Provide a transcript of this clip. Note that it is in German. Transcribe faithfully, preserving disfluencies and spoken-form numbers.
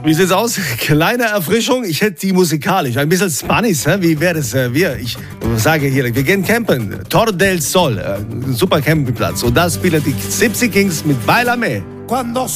Wie sieht's aus? Kleine Erfrischung. Ich hätte die musikalisch. Ein bisschen Spanisch. Hä? Wie wäre es? Äh, wir, ich sage hier, wir gehen campen. Tor del Sol. Äh, super Campingplatz. Und da spielen die Gypsy Kings mit Bailame.